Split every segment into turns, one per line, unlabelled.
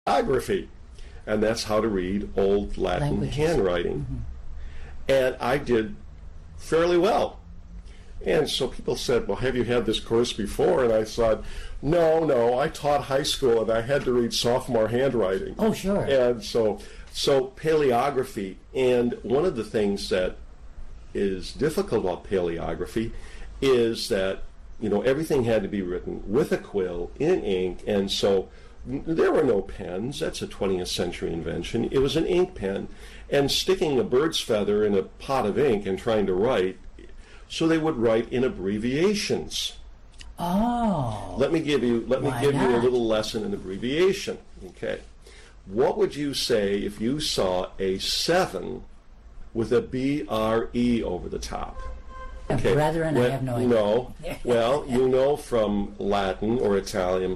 paleography, and that's how to read Old Latin
Languages.
handwriting.
Mm-hmm.
And I did fairly well. And so people said, well, have you had this course before? And I said, no, I taught high school and I had to read sophomore handwriting.
Oh, sure.
And so paleography, and one of the things that is difficult about paleography is that, everything had to be written with a quill in ink, and so there were no pens. That's a 20th century invention. It was an ink pen, and sticking a bird's feather in a pot of ink and trying to write, so they would write in abbreviations.
Oh.
Let me give you a
not?
little lesson in abbreviation. Okay. What would you say if you saw a 7 with a BRE over the top?
Okay. Brethren, I have no idea.
No. Well, from Latin or Italian,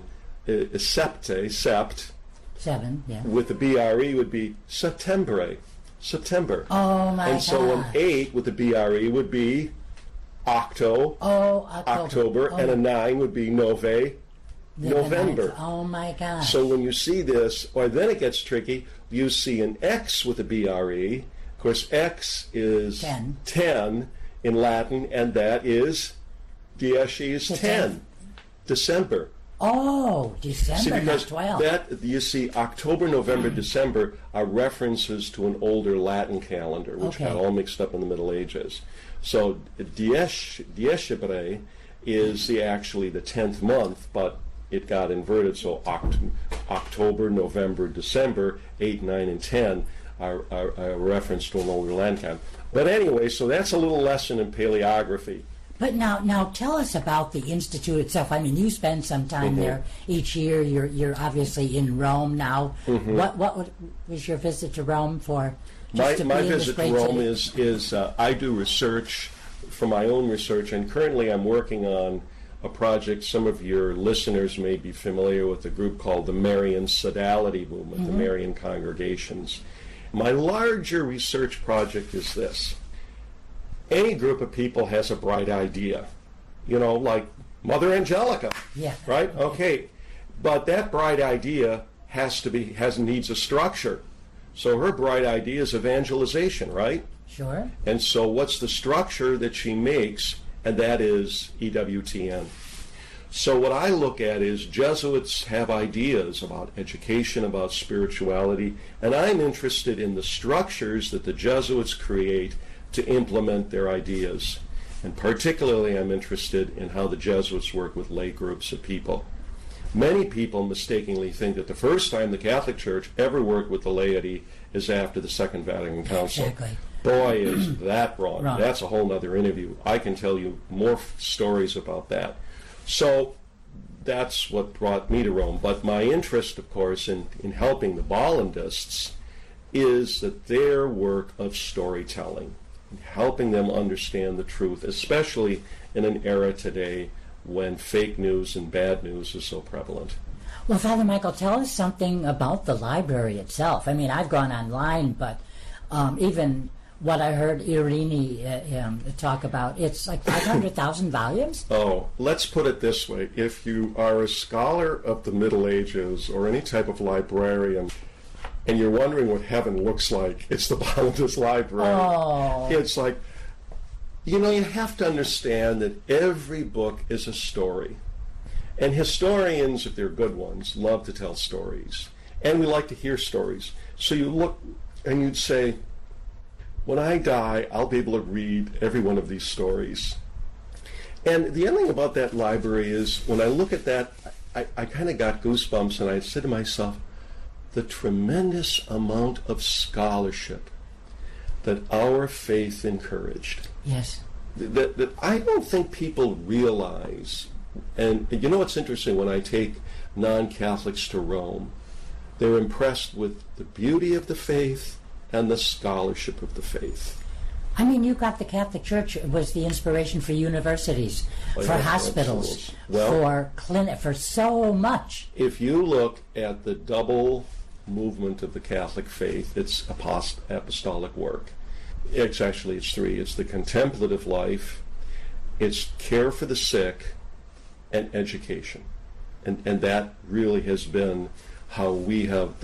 sept.
7, yeah.
With the BRE would be September.
Oh, my God.
And so an 8 with the BRE would be October. And a 9 would be November.
Oh, my gosh.
So when you see this, or then it gets tricky, you see an X with a BRE. Of course, X is 10 in Latin, and that is, Dies is 10. December.
Oh, December, not 12.
You see, October, November, December are references to an older Latin calendar, which got all mixed up in the Middle Ages. So, Diciembre is actually the 10th month, but it got inverted, so October, November, December, 8, 9, and 10 are a reference to an older Latin calendar. But anyway, so that's a little lesson in paleography.
But now tell us about the Institute itself. I mean, you spend some time there each year. You're obviously in Rome now. What was your visit to Rome for?
My visit to Rome is I do research for my own research, and currently I'm working on a project. Some of your listeners may be familiar with a group called the Marian Sodality Movement, the Marian congregations. My larger research project is this. Any group of people has a bright idea, like Mother Angelica, right? Okay, but that bright idea needs a structure. So her bright idea is evangelization, right?
Sure.
And so what's the structure that she makes? And that is EWTN. So what I look at is Jesuits have ideas about education, about spirituality, and I'm interested in the structures that the Jesuits create to implement their ideas. And particularly I'm interested in how the Jesuits work with lay groups of people. Many people mistakenly think that the first time the Catholic Church ever worked with the laity is after the Second Vatican Council.
Exactly.
Boy, is that wrong. That's a whole other interview. I can tell you more stories about that. So that's what brought me to Rome. But my interest, of course, in helping the Bollandists is that their work of storytelling, helping them understand the truth, especially in an era today when fake news and bad news is so prevalent.
Well, Father Michael, tell us something about the library itself. I mean, I've gone online, but even what I heard Irini talk about, it's like 500,000 volumes?
Oh, let's put it this way. If you are a scholar of the Middle Ages or any type of librarian, and you're wondering what heaven looks like, it's the Bollandist Library.
Oh.
It's like, you have to understand that every book is a story. And historians, if they're good ones, love to tell stories. And we like to hear stories. So you look and you'd say, when I die, I'll be able to read every one of these stories. And the other thing about that library is, when I look at that, I kind of got goosebumps, and I said to myself, the tremendous amount of scholarship that our faith encouraged.
Yes.
That I don't think people realize. And what's interesting, when I take non-Catholics to Rome, they're impressed with the beauty of the faith and the scholarship of the faith.
I mean, you got the Catholic Church was the inspiration for universities, for hospitals, for clinic, for so much.
If you look at the double movement of the Catholic faith, it's apostolic work. It's three. It's the contemplative life, it's care for the sick, and education. And that really has been how we have